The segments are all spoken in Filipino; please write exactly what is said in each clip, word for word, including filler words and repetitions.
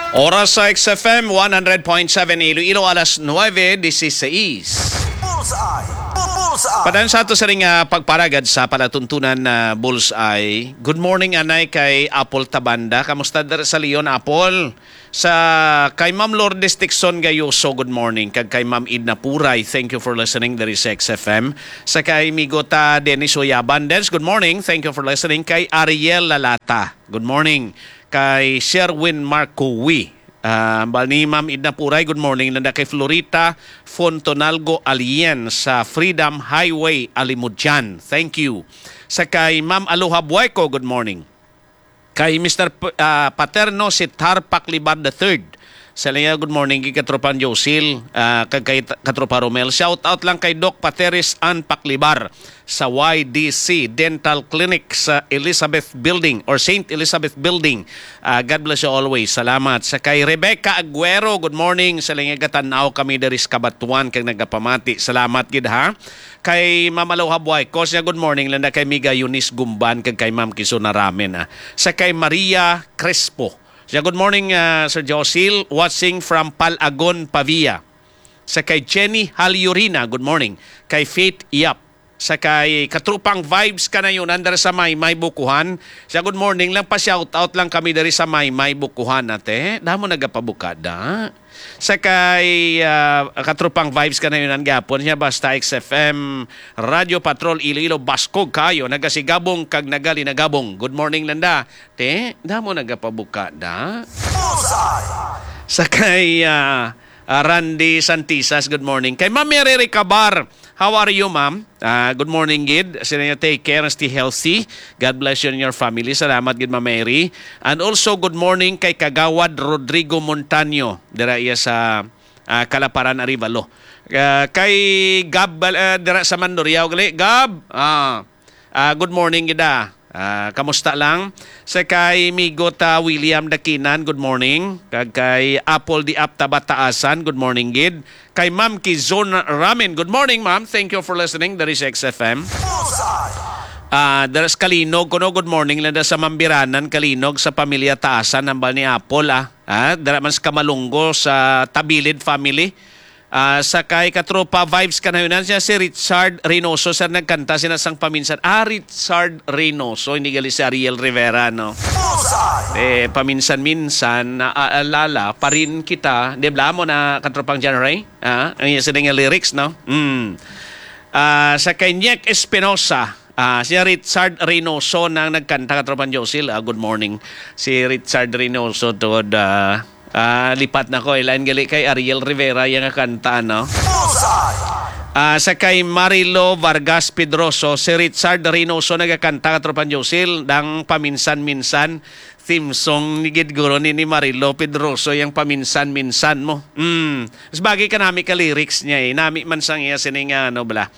Oras sa X F M one hundred point seven Iloilo, alas nueve dieciséis. Bullseye! Bullseye! Padan sa ato sa ring uh, pagparagad sa palatuntunan na uh, Bullseye. Good morning anay kay Apple Tabanda. Kamusta dar sa Leon, Apple? Sa kay Ma'am Lourdes Dixon Gayoso, good morning. Kag kay Ma'am Idna Puray, thank you for listening. There is X F M. Sa kay Migota Dennis Oyaban, Dennis, good morning. Thank you for listening. Kay Ariel Lalata, good morning. Kay Sherwin Marcowi, uh, ni Ma'am Idna Puray, good morning. Nanda kay Florita Fontonalgo Alien sa Freedom Highway, Alimudjan, thank you. Sa kay Ma'am Aloha Buayco, good morning. Kay Mister P- uh, Paterno si Tarpak Libar the third. Sa linya, good morning kay Katropan Josil, uh, kay Katropa Romel. Shout out lang kay Doc Pateris An Paklibar sa Y D C Dental Clinic sa Elizabeth Building or Saint Elizabeth Building. Uh, God bless you always. Salamat. Sa kay Rebecca Aguero, good morning. Sa linya, gatanaw kami dari sa Kabatuan kag nagapamati. Salamat gid ha. Kay Ma'am Aloha Buhay, Kosya, good morning. Landa kay Miga Eunice Gumban kag kay Ma'am Kisuna Ramen. Ha. Sa kay Maria Crespo. So, good morning, uh, Sir Josil, watching from Palagon, Pavia. Sa kay Jenny Halyurina, good morning. Kay Faith Yap. Sa kay Katrupang Vibes ka na yun, andar sa May May Bukuhan. Sa good morning lang, pa-shout out lang kami dari sa May May Bukuhan nate. Damo nagapabukada. Sa kay uh, Katrupang Vibes ka na yun ang gapon niya, basta X F M Radio Patrol Iloilo Baskog kayo nagasigabong kag nagalinagabong. Good morning landa te, damo nagapabukada. Sa kay uh, uh, Randy Santisas, good morning. Kay Ma'am Mary Ricabar, how are you, ma'am? Uh, good morning, Gid. Sila take care and stay healthy. God bless you and your family. Salamat, Gid, Ma'am Mary. And also, good morning kay Kagawad Rodrigo Montaño. Dira iya sa uh, Kalaparan, Arivalo. Uh, kay Gab, uh, dira sa Mandurriao. Gab, uh, uh, good morning, Gida. Uh, kamusta lang? Sa kay Migota William Dakinan, good morning. Kag kay Apple di Apta Bataasan, good morning, Gid. Kay Ma'am Kizon Ramen, good morning, ma'am. Thank you for listening. There is X F M. Uh, There's Kalinog, kuno good morning. Landa sa Mambiranan, Kalinog sa pamilya Taasan, nambal ni Apple. Ah. Ah, dara man sa Kamalunggo sa Tabilid family. Uh, sa kay Katropa Vibes ka na yun siya si Richard Reynoso sir nagkanta sinasang paminsan ah Richard Reynoso hindi gali si Ariel Rivera no eh paminsan-minsan naaalala pa rin kita di ba mo na Katropang John Ray ah ang iya sila nga lyrics no mm. uh, sa kay Nyek Espinosa uh, si Richard Reynoso nang nagkanta Katropang Josil uh, good morning si Richard Reynoso to the Ah, lipat na ko. Ilan gali kay Ariel Rivera yung kanta, no? Ah, sa kay Marilo Vargas Pedroso, si Richard Reynoso nagkakanta Katropan Josil dang paminsan-minsan theme song ni Gidguro ni, ni Marilo Pedroso yung paminsan-minsan mo. Mm. Mas bagay ka nami ka lyrics niya eh. Nami man sang iya sining ano bala.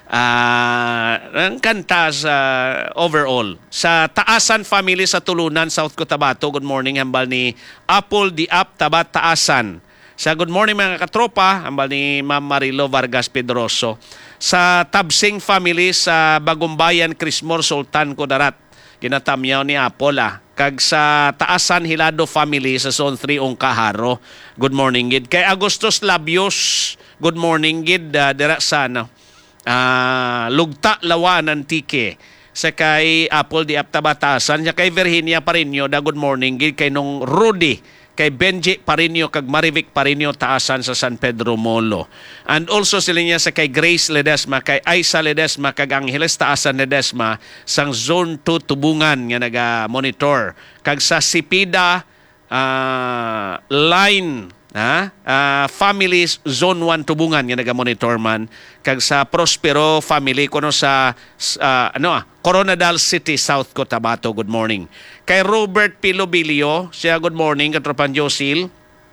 Ah, uh, ang kanta sa overall sa Taasan family sa Tulunan, South Cotabato. Good morning hambal ni Apple di Ap Tabat Taasan. Sa good morning mga katropa hambal ni Ma'am Marilo Vargas Pedroso. Sa Tabsing family sa Bagumbayan, Crismor, Sultan Kudarat. Ginatamyaw ni Apple ah. Kag sa Taasan Hilado family sa Zone three Ongkaharo. Good morning gid. Kay Agustos Labios, good morning gid uh, dira sana. Uh, Lugta Lawan Antique sa kay Apple di Apta Batasan sa kay Virginia Parinyo da good morning gid kay nung Rudy kay Benji Parinyo kag Marivic Parinyo Taasan sa San Pedro Molo and also sila niya sa kay Grace Ledesma kay Aisa Ledesma kag Angeles Taasan Ledesma sang Zone two Tubungan nga naga monitor kag sa Sipida uh, line ha uh, families Zone one Tubungan nga naga-monitor man kag sa Prospero family kuno sa uh, ano ah Coronadal City, South Cotabato. Good morning. Kay Robert Pilobilio, siya good morning Katropan Josil.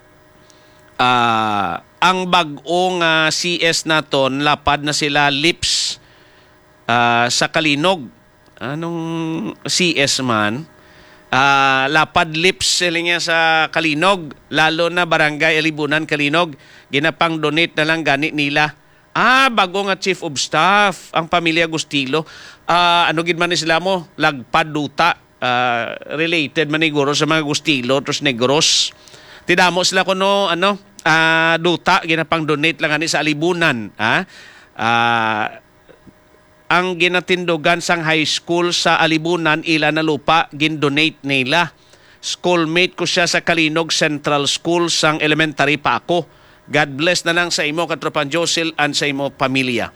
Uh, ang bag-ong uh, C S naton lapad na sila Lips uh, sa Kalinog. Anong C S man? Uh, lapad Lips sila niya sa Kalinog, lalo na Barangay Alibunan, Kalinog. Ginapang donate na lang ganit nila. Ah, bago nga Chief of Staff, ang pamilya Agustilo. Uh, ano gid man ni sila mo? Lagpad duta. Uh, related maniguro sa mga Agustilo, Tos Negros. Tidamo sila kuno ano, ah, duta ginapang donate lang ani sa alibunan, ha? Ah, ang ginatindugan sang high school sa alibunan ila na lupa gin-donate nila. Schoolmate ko siya sa Kalinog Central School sang elementary pa ako. God bless na lang sa imo katropan Josel and sa imo pamilya.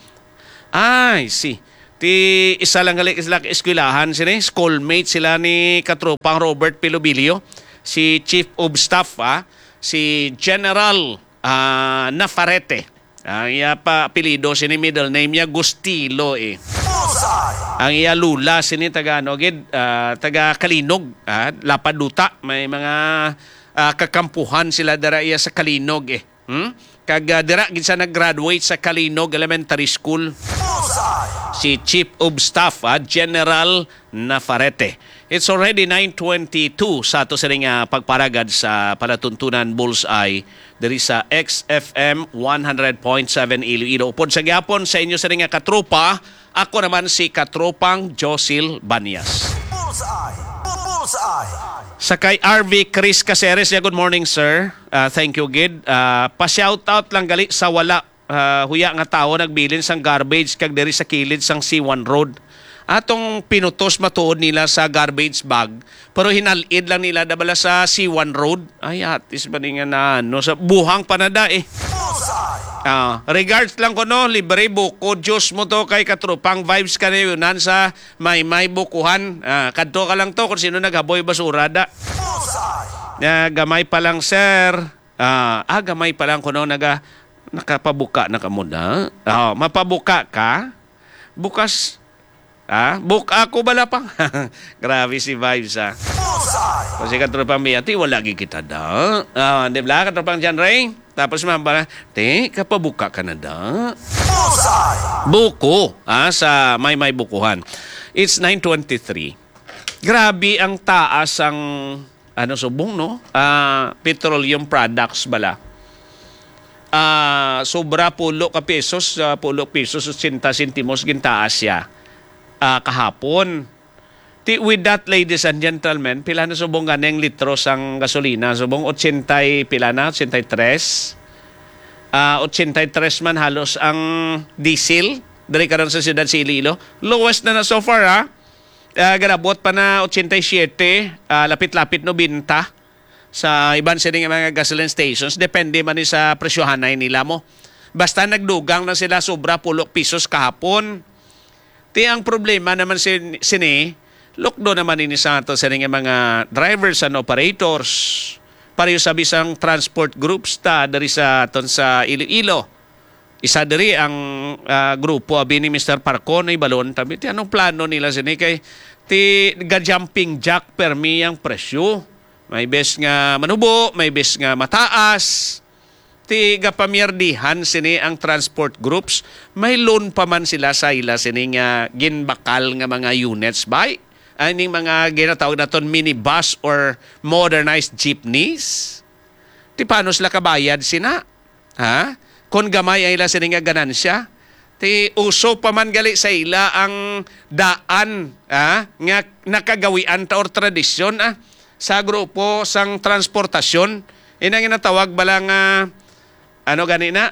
Ay, si ti isa lang gali sila eskwelahan sila, schoolmate sila ni katropang Robert Pilobilio, si Chief of Staff, ah, si General ah, Nafarete. Ang iya pa apelido sini middle name niya Gustilo eh. Bullseye. Ang iya lula sini taga ano gid, ah, taga Kalinog, ah, Lapaduta, may mga ah, kakampuhan sila dara iya sa Kalinog eh. Hmm? Kag uh, dira gid sa nag-graduate sa Kalinog Elementary School. Bullseye. Si Chief of Staff, ah, General Nafarete. It's already nine twenty-two sa ato sa nga pagparagad sa palatuntunan Bullseye diri sa X F M one hundred point seven Iloilo. Upod sa gyapon sa inyo sa nga katropa, ako naman si katropang Josil Banyas. Bullseye. Bullseye. Sa kay R V Chris Caceres, yeah, good morning sir. Uh, thank you gid. Uh, pa-shoutout lang gali sa wala uh, huya nga tao nagbilin sang garbage kag diri sa kilid sang C one Road. Atong pinutos matuod nila sa garbage bag pero hinalid lang nila dabala sa C one Road. Ay atis ba nga na no sa buhang panada eh. Bullseye. Ah, regards lang ko no, libre buko juice mo to kay katropang vibes ka na yunan sa may may bukuhan. Ah, kadto ka lang to kung sino naghaboy basura da. Bullseye. Na gamay pa lang sir. Ah, ah gamay pa lang kuno naga nakapabuka na kamo na. Ah, mapabuka ka. Bukas ah, buka ako bala pang. Grabe si vibes ah. Bullseye. Kasi katropang Miyati, wala gi kita da. Ah, di ba katropang John Ray? Tapos mambala, te, kapabuka ka na da. Bullseye. Buko ah, sa may may bukuhan. It's nine twenty-three. Grabe ang taas ang ano subong no? Ah, petroleum products bala. Ah, sobra pulo ka pesos, uh, pulo pesos eighty sentimos gintaas siya. Ah, kahapon. Ti with that ladies and gentlemen, pila na subong ganeng litro sang gasolina? Subong eighty pila na, eighty-three. Ah, eighty-three man halos ang diesel diri karon sa siyudad sa Iloilo. Lowest na na so far ha. Uh, garabot pa na eighty-seven, uh, lapit-lapit no binta sa iban sa mga gasoline stations. Depende man ni sa presyohanay nila mo. Basta nagdugang na sila sobra pulo pisos kahapon. Ti ang problema naman sin, sini, lokdo naman ini sa ato sa mga drivers and operators. Pareho sa bisang transport groups ta dari sa aton sa Iloilo. Isa diri ang uh, grupo abi ni Mister Parcon ay balon tabi ti anong plano nila sini kay ti ga-jumping jack permi ang presyo. May bes nga manubo, may bes nga mataas. Ti gapamierdihan sini ang transport groups, may loan pa man sila sa ila sini nga ginbakal nga mga units by aning mga ginatawag naton minibus or modernized jeepneys. Ti paano sila kabayad sina? Ha? Kung gamay ay ila sini nga ganansya, ti uso pa man gali sa ila ang daan ha? Nga nakagawian ta or tradisyon ah, sa grupo sang transportasyon. Ina nga natawag bala nga ano gani na?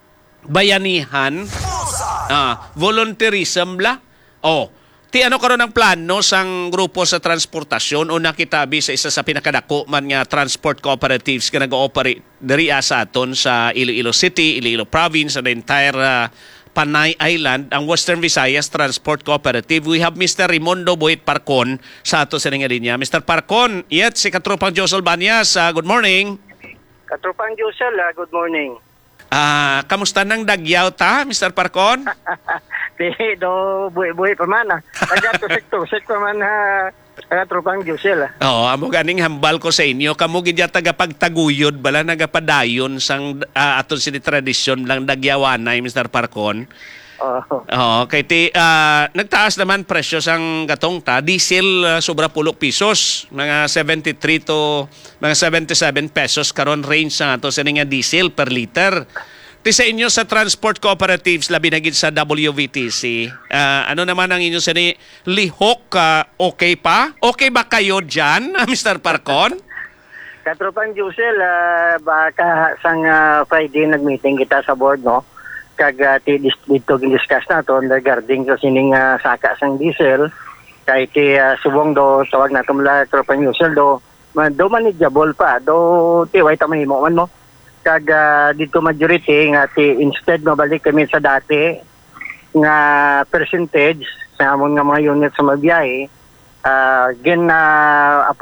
Bayanihan. Ah, volunteerism la. Oh, ti ano karon ang plano sang grupo sa transportasyon o nakitabi sa isa sa pinakadako man nga transport cooperatives nga nag-ooperate diri sa aton sa Iloilo City, Iloilo Province, and the entire uh, Panay Island, ang Western Visayas Transport Cooperative. We have Mister Raimundo Boit Parcon sa ato sa nga linya. Mister Parcon, yet si katropang Josel Banyas, uh, good morning. Katropang Josel, uh, good morning. Ah, kamusta nang dagyaw ta, Mister Parcon? Di, do, buhay-buhay pa man. Ah. Tusik-tusik pa man, ha, Katropang Josel. Ah. Oo, amo ganing hambal ko sa inyo. Kamo gidya tagapagtaguyod bala nagapadayon sang uh, aton sini tradisyon lang dagyawanay, Mister Parcon. Oh. Oo, kay ti uh, nagtaas naman presyo sang gatong ta. Diesel uh, sobra pulok pisos, mga seventy-three to mga seventy-seven pesos karon range sa ato sa nga diesel per liter. Ti sa inyo sa transport cooperatives labi na gid sa W V T C. Uh, ano naman ang inyo sa ni lihok uh, okay pa? Okay ba kayo diyan, Mister Parcon? Katropang Jusel, ah, baka sang ah, Friday nag-meeting kita sa board, no? Kag uh, dito ginidiscuss na to regarding sa sining uh, saka sang diesel. Kay ti uh, subong do, tawag na ito mula Katropang Jusel, do, man, do manageable pa, do tiway taman mo man mo. Kag uh, dito majority nga ti instead mabalik kami sa dati nga percentage sa amon nga mga unit sa mabiyahe, uh, gen na